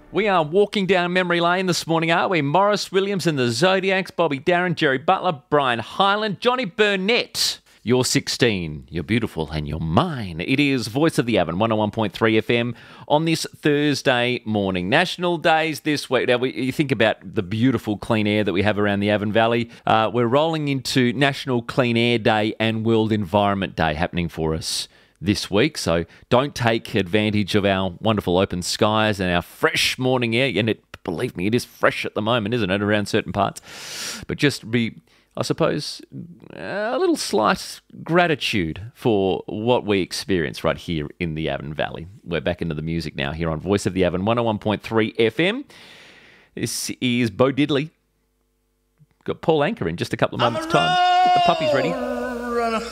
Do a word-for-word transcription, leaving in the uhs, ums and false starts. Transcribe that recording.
We are walking down memory lane this morning, aren't we? Morris Williams and the Zodiacs, Bobby Darin, Jerry Butler, Brian Hyland, Johnny Burnett. You're sixteen, you're beautiful, and you're mine. It is Voice of the Avon, one oh one point three F M on this Thursday morning. National Days this week. Now, we, you think about the beautiful clean air that we have around the Avon Valley. Uh, we're rolling into National Clean Air Day and World Environment Day happening for us this week, so don't take advantage of our wonderful open skies and our fresh morning air. And it, believe me, it is fresh at the moment, isn't it, around certain parts? But just be, I suppose, a little slight gratitude for what we experience right here in the Avon Valley. We're back into the music now here on Voice of the Avon, one oh one point three F M. This is Bo Diddley. Got Paul Anka in just a couple of moments' time. Get the puppies ready.